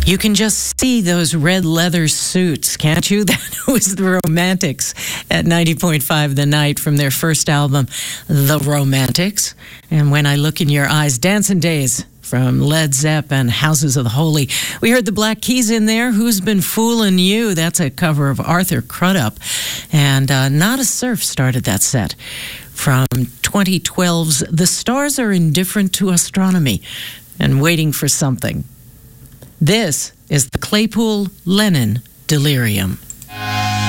You can just see those red leather suits, can't you? That was the Romantics at 90.5 The Night from their first album, The Romantics. And When I Look in Your Eyes, Dancing Days from Led Zepp and Houses of the Holy. We heard the Black Keys in there. Who's Been Fooling You? That's a cover of Arthur Crudup. And Nada Surf started that set. From 2012's The Stars Are Indifferent to Astronomy and Waiting for Something. This is the Claypool-Lennon Delirium.